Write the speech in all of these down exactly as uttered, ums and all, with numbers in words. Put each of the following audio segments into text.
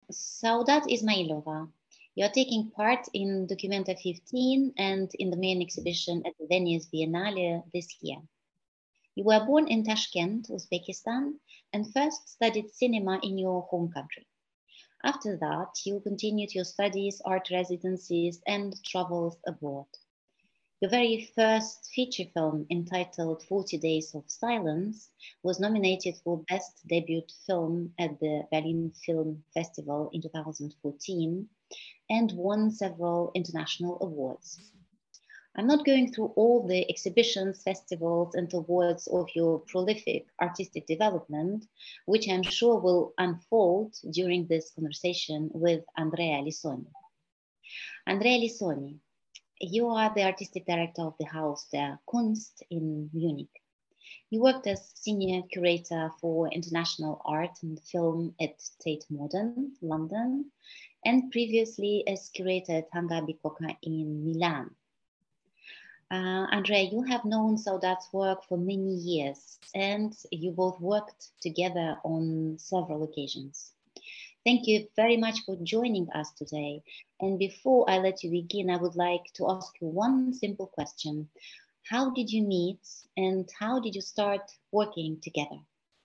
Saudat Ismailova, you're taking part in Documenta fifteen and in the main exhibition at the Venice Biennale this year. You were born in Tashkent, Uzbekistan, and first studied cinema in your home country. After that, you continued your studies, art residencies, and travels abroad. Your very first feature film, entitled forty days of Silence, was nominated for Best Debut Film at the Berlin Film Festival in two thousand fourteen and won several international awards. I'm not going through all the exhibitions, festivals, and awards of your prolific artistic development, which I'm sure will unfold during this conversation with Andrea Lissoni. Andrea Lissoni, you are the artistic director of the Haus der Kunst in Munich. You worked as senior curator for international art and film at Tate Modern, London, and previously as curator at Hangar Bicocca in Milan. Uh, Andrea, you have known Saudat's work for many years, and you both worked together on several occasions. Thank you very much for joining us today. And before I let you begin, I would like to ask you one simple question. How did you meet and how did you start working together?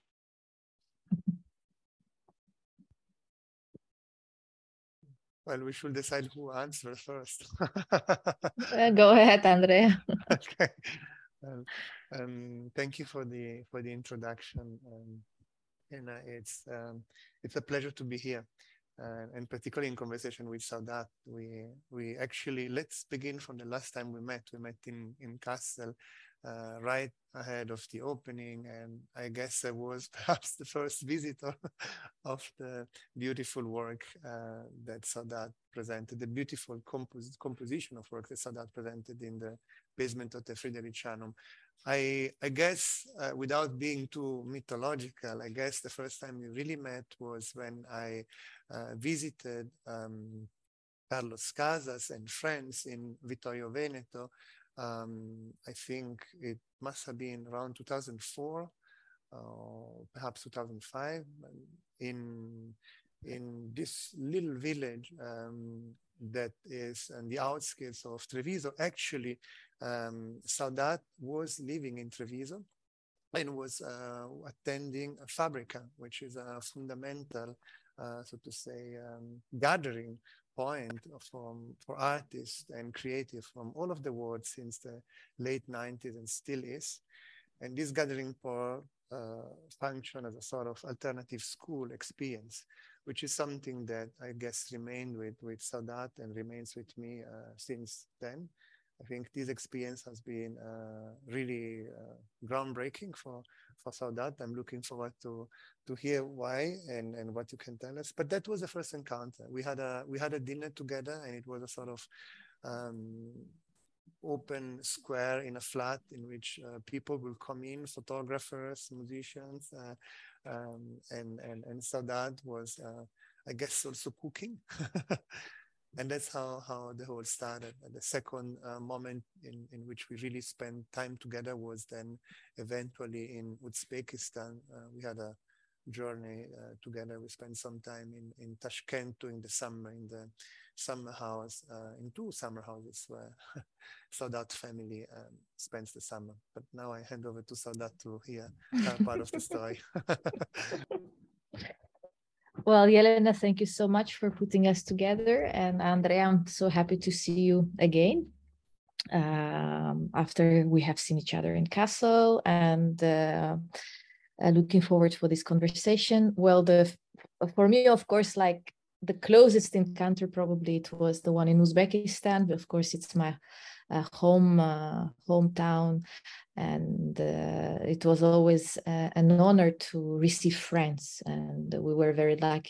Well, we should decide who answers first. uh, go ahead, Andrea. Okay. Um, um, thank you for the for the introduction. Um, and uh, it's um, it's a pleasure to be here, uh, and particularly in conversation with Saudat. We we actually let's begin from the last time we met. We met in in Kassel, uh, right ahead of the opening, and I guess I was perhaps the first visitor of the beautiful work uh, that Saudat presented, the beautiful compos composition of work that Saudat presented in the basement of the Friedrichshainum. I, I guess, uh, without being too mythological, I guess the first time we really met was when I uh, visited um, Carlos Casas and friends in Vittorio Veneto. Um, I think it must have been around two thousand four, uh, perhaps two thousand five, in, in this little village um, that is on the outskirts of Treviso. Actually, um, Saudat was living in Treviso and was uh, attending a Fabrica, which is a fundamental, uh, so to say, um, gathering point from, for artists and creatives from all of the world since the late nineties and still is. And this gathering point uh, function as a sort of alternative school experience, which is something that I guess remained with, with Saudat and remains with me uh, since then. I think this experience has been uh, really uh, groundbreaking for, for Saudat. I'm looking forward to, to hear why and, and what you can tell us. But that was the first encounter. We had a, we had a dinner together, and it was a sort of um, open square in a flat in which uh, people will come in, photographers, musicians, uh, um, and, and, and Saudat was, uh, I guess, also cooking. And that's how, how the whole started. And the second uh, moment in, in which we really spent time together was then eventually in Uzbekistan. Uh, we had a journey uh, together. We spent some time in, in Tashkent during the summer, in the summer house, uh, in two summer houses where Saudat family um, spends the summer. But now I hand over to Saudat to hear her part of the story. Well, Yelena, thank you so much for putting us together. And Andrea, I'm so happy to see you again um, after we have seen each other in Kassel, and uh, uh, looking forward for this conversation. Well, the for me, of course, like the closest encounter probably it was the one in Uzbekistan. But of course, it's my uh, home uh, hometown. And uh, it was always uh, an honor to receive friends, and we were very lucky